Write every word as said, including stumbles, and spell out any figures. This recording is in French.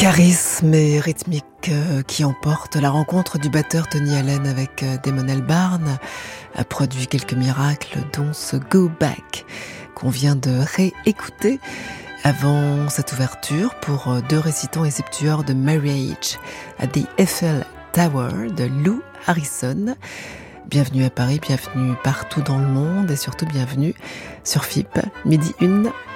Charisme et rythmique euh, qui emporte la rencontre du batteur Tony Allen avec euh, Damon Albarn a produit quelques miracles, dont ce Go Back qu'on vient de réécouter avant cette ouverture pour euh, deux récitants et septuors de Marriage à the Eiffel Tower de Lou Harrison. Bienvenue à Paris, bienvenue partout dans le monde et surtout bienvenue sur F I P, midi une.